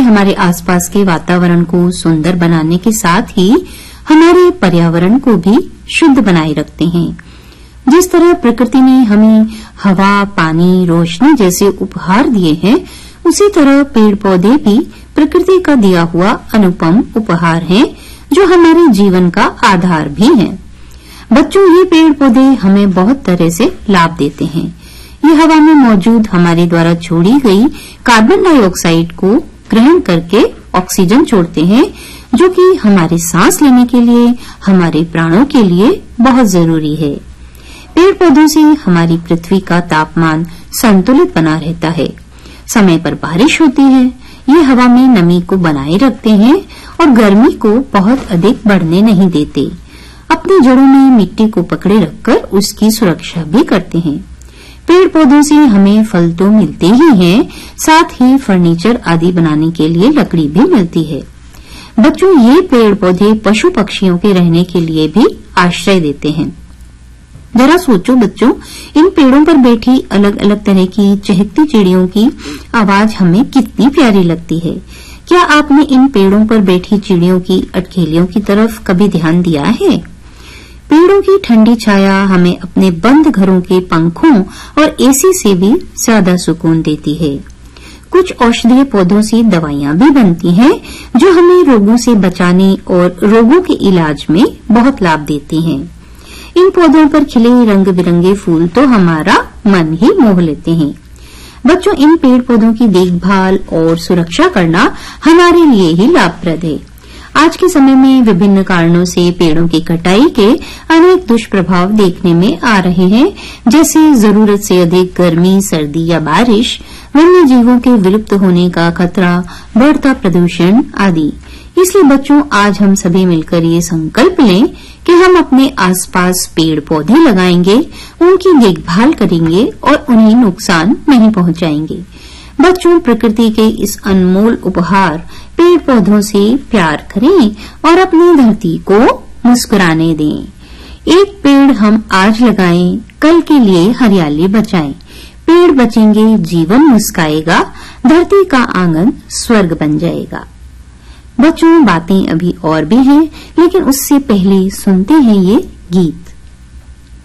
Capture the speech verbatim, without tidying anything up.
हमारे आसपास के वातावरण को सुंदर बनाने के साथ ही हमारे पर्यावरण को भी शुद्ध बनाए रखते हैं। जिस तरह प्रकृति ने हमें हवा, पानी, रोशनी जैसे उपहार दिए हैं, उसी तरह पेड़ पौधे भी प्रकृति का दिया हुआ अनुपम उपहार हैं, जो हमारे जीवन का आधार भी हैं। बच्चों, ये पेड़ पौधे हमें बहुत तरह से लाभ देते हैं। ये हवा में मौजूद हमारे द्वारा छोड़ी गई कार्बन डाइऑक्साइड को ग्रहण करके ऑक्सीजन छोड़ते हैं, जो कि हमारे सांस लेने के लिए, हमारे प्राणों के लिए बहुत जरूरी है। पेड़ पौधों से हमारी पृथ्वी का तापमान संतुलित बना रहता है। समय पर बारिश होती है। ये हवा में नमी को बनाए रखते हैं और गर्मी को बहुत अधिक बढ़ने नहीं देते। अपनी जड़ों में मिट्टी को पकड़े रखकर उसकी सुरक्षा भी करते हैं। पेड़ पौधों से हमें फल तो मिलते ही हैं, साथ ही फर्नीचर आदि बनाने के लिए लकड़ी भी मिलती है। बच्चों, ये पेड़ पौधे पशु पक्षियों के रहने के लिए भी आश्रय देते हैं। जरा सोचो बच्चों, इन पेड़ों पर बैठी अलग अलग तरह की चहकती चिड़ियों की आवाज हमें कितनी प्यारी लगती है। क्या आपने इन पेड़ों पर बैठी चिड़ियों की अटखेलियों की तरफ कभी ध्यान दिया है? पेड़ों की ठंडी छाया हमें अपने बंद घरों के पंखों और एसी से भी ज्यादा सुकून देती है। कुछ औषधीय पौधों से दवाइयां भी बनती हैं, जो हमें रोगों से बचाने और रोगों के इलाज में बहुत लाभ देती हैं। इन पौधों पर खिले रंग बिरंगे फूल तो हमारा मन ही मोह लेते हैं। बच्चों, इन पेड़ पौधों की देखभाल और सुरक्षा करना हमारे लिए ही लाभप्रद है। आज के समय में विभिन्न कारणों से पेड़ों की कटाई के अनेक दुष्प्रभाव देखने में आ रहे हैं, जैसे जरूरत से अधिक गर्मी, सर्दी या बारिश, वन्य जीवों के विलुप्त होने का खतरा, बढ़ता प्रदूषण आदि। इसलिए बच्चों, आज हम सभी मिलकर ये संकल्प लें कि हम अपने आसपास पेड़ पौधे लगाएंगे, उनकी देखभाल करेंगे और उन्हें नुकसान नहीं पहुंचाएंगे। बच्चों, प्रकृति के इस अनमोल उपहार पेड़ पौधों से प्यार करें और अपनी धरती को मुस्कुराने दें। एक पेड़ हम आज लगाएं, कल के लिए हरियाली बचाएं। पेड़ बचेंगे, जीवन मुस्काएगा, धरती का आंगन स्वर्ग बन जाएगा। बच्चों, बातें अभी और भी हैं, लेकिन उससे पहले सुनते हैं ये गीत।